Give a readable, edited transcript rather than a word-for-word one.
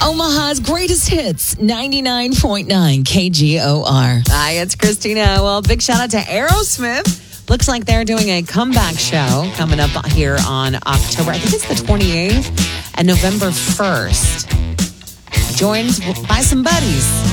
Omaha's greatest hits, 99.9 KGOR. Hi, it's Christina. Well, big shout out to Aerosmith. Looks like they're doing a comeback show coming up here on October, I think it's the 28th and November 1st. Joined by some buddies.